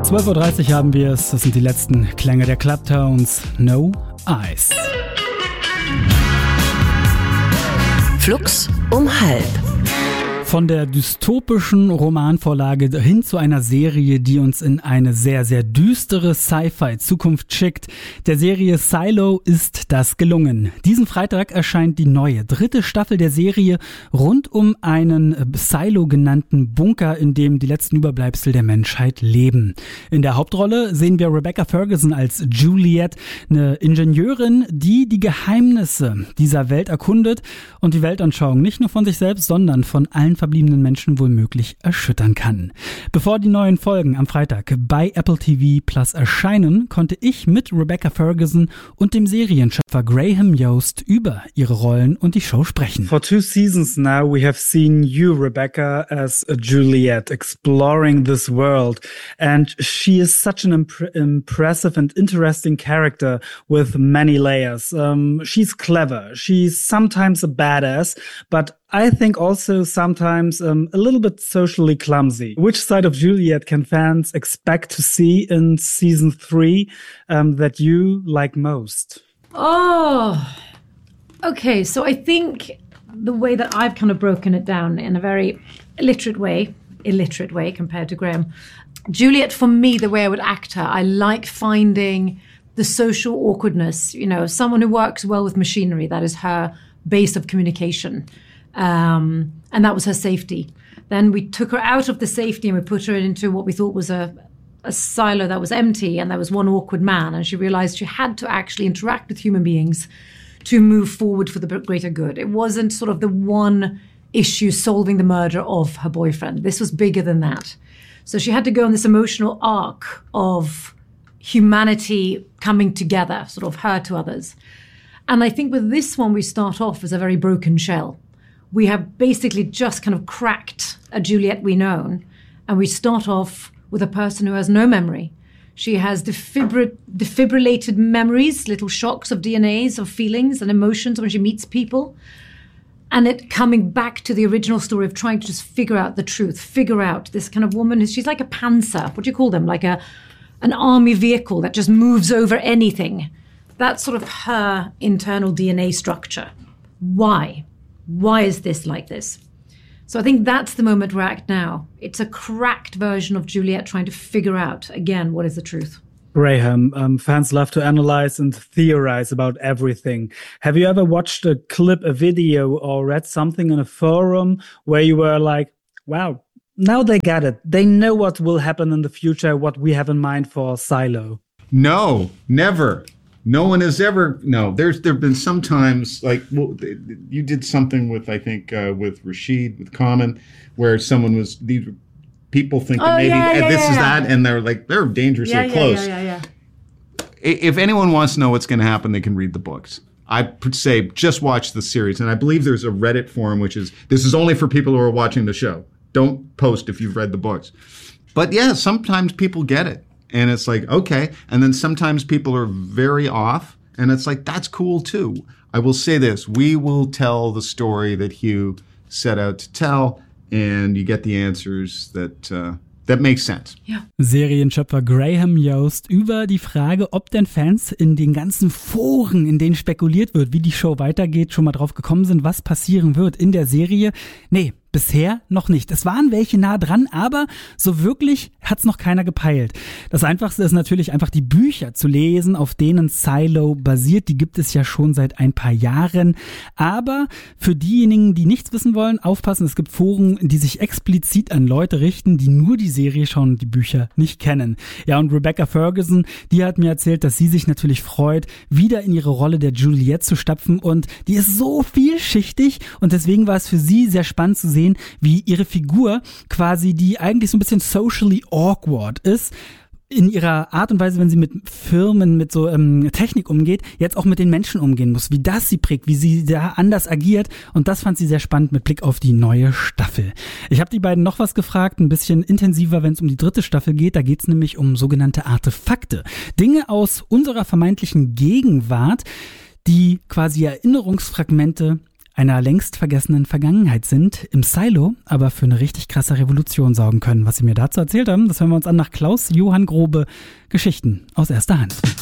12:30 Uhr haben wir es. Das sind die letzten Klänge der Clubtones. No Eyes. Flux um halb. Von der dystopischen Romanvorlage hin zu einer Serie, die uns in eine sehr, sehr düstere Sci-Fi-Zukunft schickt. Der Serie Silo ist das gelungen. Diesen Freitag erscheint die neue 3. Staffel der Serie rund um einen Silo genannten Bunker, in dem die letzten Überbleibsel der Menschheit leben. In der Hauptrolle sehen wir Rebecca Ferguson als Juliet, eine Ingenieurin, die die Geheimnisse dieser Welt erkundet und die Weltanschauung nicht nur von sich selbst, sondern von allen verbliebenen Menschen womöglich erschüttern kann. Bevor die neuen Folgen am Freitag bei Apple TV Plus erscheinen, konnte ich mit Rebecca Ferguson und dem Serienschöpfer Graham Yost über ihre Rollen und die Show sprechen. For 2 seasons now, we have seen you, Rebecca, as a Juliet, exploring this world. And she is such an impressive and interesting character with many layers. She's clever. She's sometimes a badass, but I think also sometimes a little bit socially clumsy. Which side of Juliet can fans expect to see in season 3 that you like most? Oh, okay. So I think the way that I've kind of broken it down in a very illiterate way compared to Graham. Juliet, for me, the way I would act her, I like finding the social awkwardness, someone who works well with machinery. That is her base of communication. And that was her safety. Then we took her out of the safety and we put her into what we thought was a silo that was empty, and there was one awkward man, and she realized she had to actually interact with human beings to move forward for the greater good. It wasn't sort of the one issue solving the murder of her boyfriend. This was bigger than that. So she had to go on this emotional arc of humanity coming together, sort of her to others. And I think with this one, we start off as a very broken shell. We have basically just kind of cracked a Juliet we know, and we start off with a person who has no memory. She has defibrillated memories, little shocks of DNAs, of feelings and emotions when she meets people. And it coming back to the original story of trying to just figure out the truth, figure out this kind of woman. She's like a panzer. What do you call them? Like an army vehicle that just moves over anything. That's sort of her internal DNA structure. Why? Why is this like this? So I think that's the moment we're at now. It's a cracked version of Juliet trying to figure out, again, what is the truth. Graham, fans love to analyze and theorize about everything. Have you ever watched a clip, a video, or read something in a forum where you were like, wow, now they get it. They know what will happen in the future, what we have in mind for Silo. No, never. No one has ever. No, there've been some times you did something with, I think, with Rashid, with Common, where someone was, these people think that maybe this is that, and they're dangerously close. Yeah. If anyone wants to know what's going to happen, they can read the books. I would say just watch the series, and I believe there's a Reddit forum this is only for people who are watching the show. Don't post if you've read the books. But yeah, sometimes people get it. And it's like, okay. And then sometimes people are very off. And it's like, that's cool too. I will say this. We will tell the story that Hugh set out to tell. And you get the answers that makes sense. Ja. Serienschöpfer Graham Yost über die Frage, ob denn Fans in den ganzen Foren, in denen spekuliert wird, wie die Show weitergeht, schon mal drauf gekommen sind, was passieren wird in der Serie. Nee, bisher noch nicht. Es waren welche nah dran, aber so wirklich hat's noch keiner gepeilt. Das Einfachste ist natürlich einfach die Bücher zu lesen, auf denen Silo basiert. Die gibt es ja schon seit ein paar Jahren. Aber für diejenigen, die nichts wissen wollen, aufpassen, es gibt Foren, die sich explizit an Leute richten, die nur die Serie schauen und die Bücher nicht kennen. Ja, und Rebecca Ferguson, die hat mir erzählt, dass sie sich natürlich freut, wieder in ihre Rolle der Juliet zu stapfen, und die ist so vielschichtig, und deswegen war es für sie sehr spannend zu sehen, wie ihre Figur quasi, die eigentlich so ein bisschen socially awkward ist, in ihrer Art und Weise, wenn sie mit Firmen, mit so Technik umgeht, jetzt auch mit den Menschen umgehen muss, wie das sie prägt, wie sie da anders agiert, und das fand sie sehr spannend mit Blick auf die neue Staffel. Ich habe die beiden noch was gefragt, ein bisschen intensiver, wenn es um die 3. Staffel geht. Da geht es nämlich um sogenannte Artefakte, Dinge aus unserer vermeintlichen Gegenwart, die quasi Erinnerungsfragmente einer längst vergessenen Vergangenheit sind, im Silo aber für eine richtig krasse Revolution sorgen können. Was sie mir dazu erzählt haben, das hören wir uns an nach Klaus-Johann Grobe, Geschichten aus erster Hand.